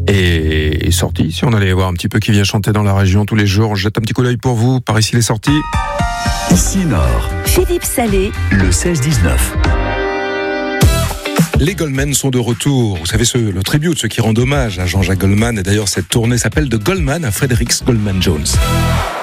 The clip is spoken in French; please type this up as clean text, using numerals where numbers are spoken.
est sorti. Si on allait voir un petit peu qui vient chanter dans la région tous les jours, je jette un petit coup d'œil pour vous. Par ici, il est sorti. Ici Nord, Philippe Salé, le 16-19. Les Goldman sont de retour. Vous savez, le tribute, ceux qui rendent hommage à Jean-Jacques Goldman. Et d'ailleurs, cette tournée s'appelle The Goldman à Fredericks Goldman Jones.